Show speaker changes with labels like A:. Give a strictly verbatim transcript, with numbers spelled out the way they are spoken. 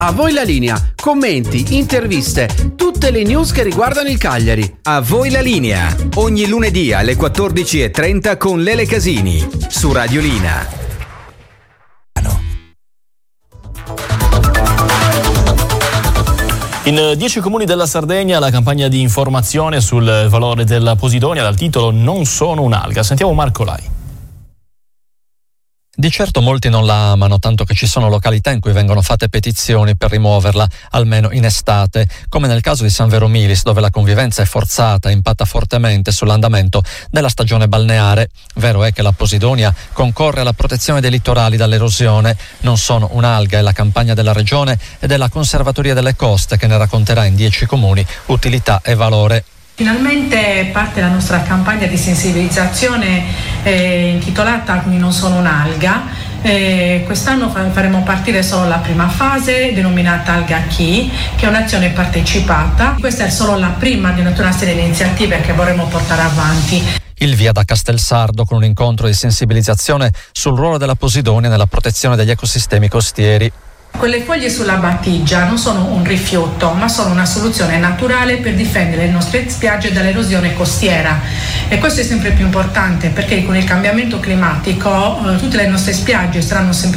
A: A voi la linea, commenti, interviste, tutte le news che riguardano il Cagliari.
B: A voi la linea, ogni lunedì alle quattordici e trenta con Lele Casini, su Radiolina.
C: In dieci comuni della Sardegna la campagna di informazione sul valore della posidonia dal titolo "Non sono un'alga". Sentiamo Marco Lai.
D: Di certo molti non la amano, tanto che ci sono località in cui vengono fatte petizioni per rimuoverla, almeno in estate, come nel caso di San Vero Milis, dove la convivenza è forzata e impatta fortemente sull'andamento della stagione balneare. Vero è che la posidonia concorre alla protezione dei litorali dall'erosione. Non sono un'alga, è la campagna della Regione e della Conservatoria delle Coste che ne racconterà in dieci comuni utilità e valore.
E: Finalmente parte la nostra campagna di sensibilizzazione eh, intitolata "Quindi non sono un'alga". Eh, quest'anno faremo partire solo la prima fase denominata Alga Chi, che è un'azione partecipata. Questa è solo la prima di una serie di iniziative che vorremmo portare avanti.
D: Il via da Castelsardo con un incontro di sensibilizzazione sul ruolo della posidonia nella protezione degli ecosistemi costieri.
E: Quelle foglie sulla battigia non sono un rifiuto, ma sono una soluzione naturale per difendere le nostre spiagge dall'erosione costiera. E questo è sempre più importante perché con il cambiamento climatico eh, tutte le nostre spiagge saranno sempre